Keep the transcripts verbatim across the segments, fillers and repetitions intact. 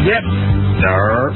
Yep, sir.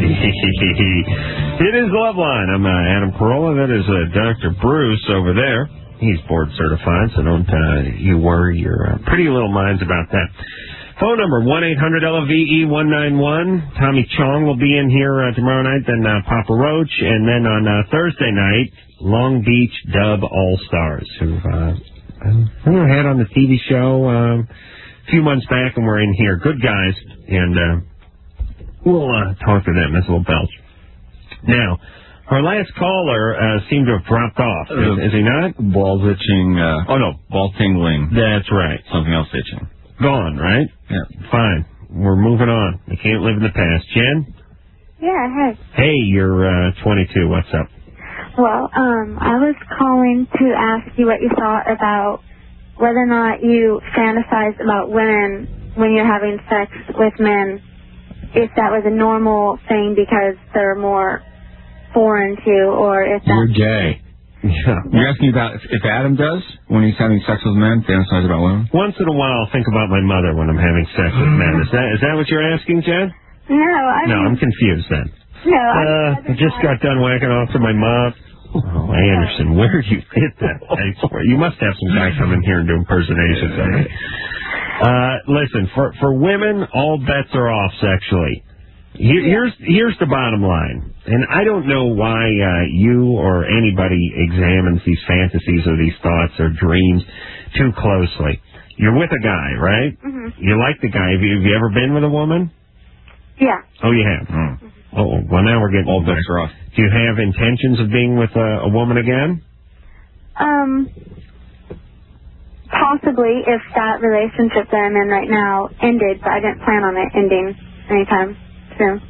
It is Loveline. I'm uh, Adam Carolla. That is uh, Doctor Bruce over there. He's board certified, so don't uh, you worry your uh, pretty little minds about that. Phone number, one eight hundred L V E one nine one. Tommy Chong will be in here uh, tomorrow night, then uh, Papa Roach, and then on uh, Thursday night, Long Beach Dub All-Stars, who've uh, who had on the T V show uh, a few months back, and we're in here. Good guys, and uh, we'll uh, talk to them. That's a little belch. Now, our last caller uh, seemed to have dropped off. Is, is he not? Balls itching. Uh, oh, no, ball tingling. That's right. Something else itching. Gone, right? Yeah. Fine. We're moving on. We can't live in the past. Jen? Yeah, hey. Hey, you're uh, twenty-two. What's up? Well, um, I was calling to ask you what you thought about whether or not you fantasize about women when you're having sex with men, if that was a normal thing because they're more foreign to you, or if that's... You're gay. Yeah. You're asking about if, if Adam does when he's having sex with men, fantasize about women? Once in a while, I'll think about my mother when I'm having sex with men. Is that is that what you're asking, Jen? No, I No, mean, I'm confused then. No, uh, I just got done whacking off to my mom. Oh, Anderson, where did you get that? I swear, you must have some guy come in here and do impersonations of me. Uh, listen, for for women, all bets are off sexually. Here, here's here's the bottom line, and I don't know why uh, you or anybody examines these fantasies or these thoughts or dreams too closely. You're with a guy, right? Mm-hmm. You like the guy. Have you, have you ever been with a woman? Yeah. Oh, you have? Mm. Oh, well, now we're getting all bets are off. Do you have intentions of being with a, a woman again? Um, possibly if that relationship that I'm in right now ended, but I didn't plan on it ending anytime soon.